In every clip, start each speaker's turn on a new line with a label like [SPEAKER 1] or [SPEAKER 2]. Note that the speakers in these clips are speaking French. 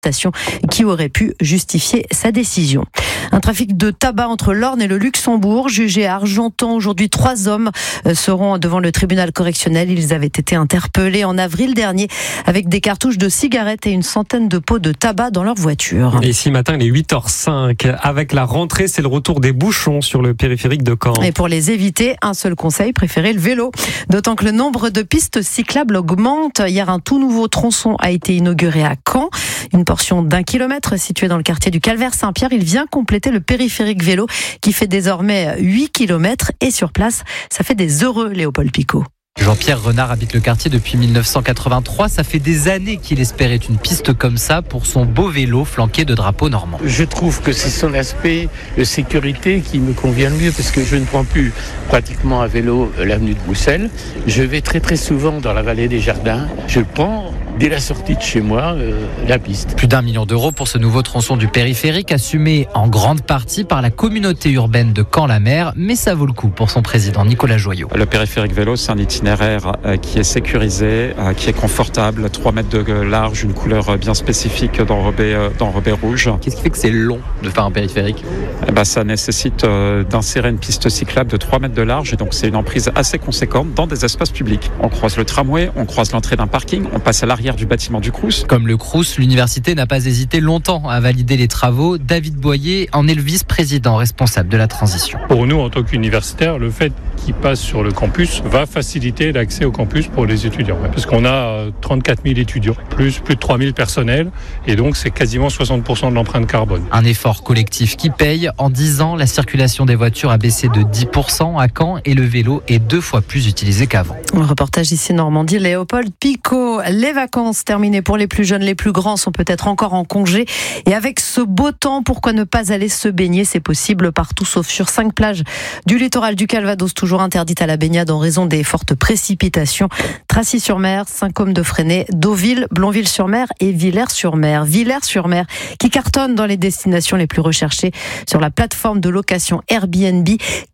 [SPEAKER 1] arrestation qui aurait pu justifier sa décision. Un trafic de tabac entre l'Orne et le Luxembourg, jugé à Argentan. Aujourd'hui, 3 hommes seront devant le tribunal correctionnel. Ils avaient été interpellés en avril dernier avec des cartouches de cigarettes et une centaine de pots de tabac dans leur voiture.
[SPEAKER 2] Et ici matin, il est 8h05. Avec la rentrée, c'est le retour des bouchons sur le périphérique de Caen.
[SPEAKER 1] Et pour les éviter, un seul conseil, préférez le vélo. D'autant que le nombre de pistes cyclables augmente. Hier, un tout nouveau tronçon a été inauguré à Caen. Une portion d'1 kilomètre située dans le quartier du Calvaire-Saint-Pierre. Il vient compléter le périphérique vélo qui fait désormais 8 kilomètres. Et sur place, ça fait des heureux, Léopold Picot.
[SPEAKER 3] Jean-Pierre Renard habite le quartier depuis 1983. Ça fait des années qu'il espérait une piste comme ça pour son beau vélo flanqué de drapeaux normands.
[SPEAKER 4] Je trouve que c'est son aspect de sécurité qui me convient le mieux parce que je ne prends plus pratiquement à vélo l'avenue de Bruxelles. Je vais très très souvent dans la vallée des Jardins. Je prends dès la sortie de chez moi la piste.
[SPEAKER 3] Plus d'1 million d'euros pour ce nouveau tronçon du périphérique assumé en grande partie par la communauté urbaine de Caen-la-Mer, mais ça vaut le coup pour son président Nicolas Joyot.
[SPEAKER 5] Le périphérique vélo, c'est un itinéraire qui est sécurisé, qui est confortable, 3 mètres de large, une couleur bien spécifique d'enrobé rouge.
[SPEAKER 3] Qu'est-ce qui fait que c'est long de faire un périphérique ?
[SPEAKER 5] Ça nécessite d'insérer une piste cyclable de 3 mètres de large et donc c'est une emprise assez conséquente dans des espaces publics. On croise le tramway, on croise l'entrée d'un parking, on passe à l'arrière du bâtiment du Crous.
[SPEAKER 3] Comme le Crous, l'université n'a pas hésité longtemps à valider les travaux. David Boyer en est le vice-président responsable de la transition.
[SPEAKER 6] Pour nous, en tant qu'universitaires, le fait qu'ils passent sur le campus va faciliter l'accès au campus pour les étudiants. Parce qu'on a 34 000 étudiants, plus de 3 000 personnels, et donc c'est quasiment 60% de l'empreinte carbone.
[SPEAKER 3] Un effort collectif qui paye. En 10 ans, la circulation des voitures a baissé de 10% à Caen et le vélo est 2 fois plus utilisé qu'avant.
[SPEAKER 1] Un reportage ici Normandie, Léopold Picot. Les vacances terminées pour les plus jeunes, les plus grands sont peut-être encore en congé. Et avec ce beau temps, pourquoi ne pas aller se baigner ? C'est possible partout sauf sur 5 plages du littoral du Calvados, toujours interdites à la baignade en raison des fortes précipitations. Tracy-sur-Mer, Saint-Côme-de-Fresnay, Deauville, Blonville-sur-Mer et Villers-sur-Mer. Villers-sur-Mer qui cartonne dans les destinations les plus recherchées sur la plateforme de location Airbnb.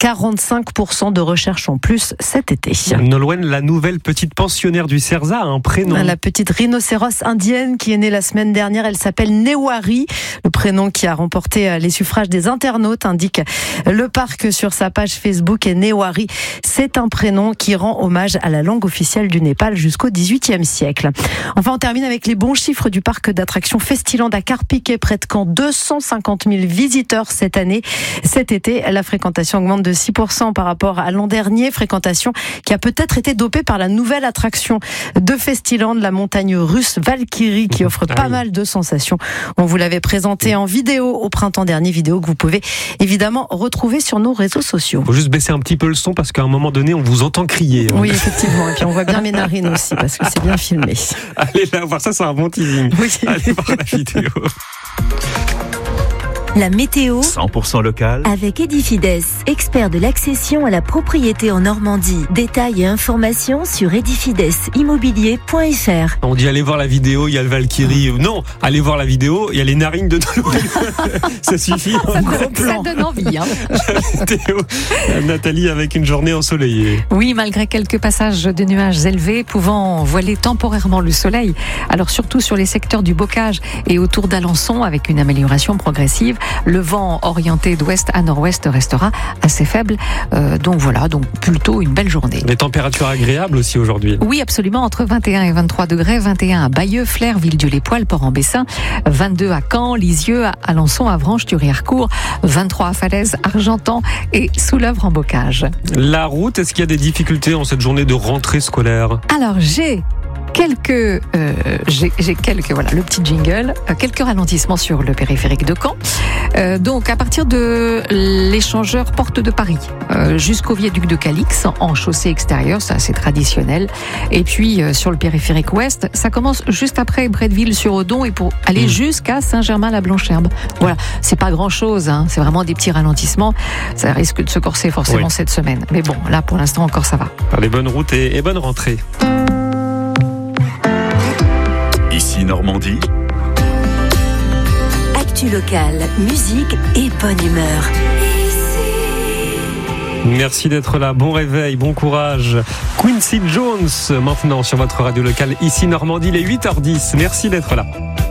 [SPEAKER 1] 45% de recherche en plus cet été.
[SPEAKER 2] Nolwenn, la nouvelle petite pensionnaire du CERSA a un prénom.
[SPEAKER 1] La petite rhinocéros indienne qui est née la semaine dernière, elle s'appelle Newari. Le prénom qui a remporté les suffrages des internautes, indique le parc sur sa page Facebook. Et Newari, c'est un prénom qui rend hommage à la langue officielle du Népal jusqu'au XVIIIe siècle. Enfin, on termine avec les bons chiffres du parc d'attractions Festiland à Carpiquet, près de Caen. 250 000 visiteurs cette année. Cet été, la fréquentation augmente de 6% par rapport à l'an dernier. Fréquentation qui a peut-être été dopée par la nouvelle attraction de Festiland, la montagne russe Valkyrie, qui offre pas mal de sensations. On vous l'avait présenté en vidéo au printemps dernier, vidéo que vous pouvez évidemment retrouver sur nos réseaux sociaux.
[SPEAKER 2] Faut juste baisser un petit peu le son parce qu'à un moment donné, on vous entend crier.
[SPEAKER 1] Oui, effectivement. Et puis on voit bien mes narines aussi parce que c'est bien filmé.
[SPEAKER 2] Allez là voir ça, c'est un bon teasing.
[SPEAKER 1] Oui.
[SPEAKER 2] Allez voir la vidéo.
[SPEAKER 7] La météo
[SPEAKER 8] 100% local
[SPEAKER 7] avec Edifides, expert de l'accession à la propriété en Normandie. Détails et informations sur edifidesimmobilier.fr.
[SPEAKER 2] On dit allez voir la vidéo, il y a le Valkyrie. Non, allez voir la vidéo, il y a les narines de Nolwenn. Ça suffit.
[SPEAKER 9] Ça donne envie.
[SPEAKER 2] La météo, Nathalie, avec une journée ensoleillée.
[SPEAKER 9] Oui, malgré quelques passages de nuages élevés pouvant voiler temporairement le soleil. Alors surtout sur les secteurs du Bocage et autour d'Alençon, avec une amélioration progressive. Le vent orienté d'ouest à nord-ouest restera assez faible. Donc plutôt une belle journée.
[SPEAKER 2] Des températures agréables aussi aujourd'hui.
[SPEAKER 9] Oui, absolument, entre 21 et 23 degrés. 21 à Bayeux, Flers, Villedieu-les-Poils, Port-en-Bessin. 22 à Caen, Lisieux, Alençon, Avranches, Thury-Harcourt. 23 à Falaise, Argentan et Soulèvre en Bocage.
[SPEAKER 2] La route, est-ce qu'il y a des difficultés en cette journée de rentrée scolaire ?
[SPEAKER 9] Alors, j'ai quelques le petit jingle, quelques ralentissements sur le périphérique de Caen. Donc à partir de l'échangeur Porte de Paris jusqu'au viaduc de Calix en chaussée extérieure, c'est assez traditionnel. Et puis sur le périphérique ouest, ça commence juste après Bretteville-sur-Odon et pour aller jusqu'à Saint-Germain-la-Blancherbe. Voilà, c'est pas grand-chose, c'est vraiment des petits ralentissements. Ça risque de se corser forcément cette semaine. Mais bon, là pour l'instant encore ça va.
[SPEAKER 2] Allez, bonne route et bonne rentrée.
[SPEAKER 8] Ici Normandie.
[SPEAKER 7] Actu locale, musique et bonne humeur.
[SPEAKER 2] Merci d'être là, bon réveil, bon courage. Quincy Jones maintenant sur votre radio locale ici Normandie, il est 8h10. Merci d'être là.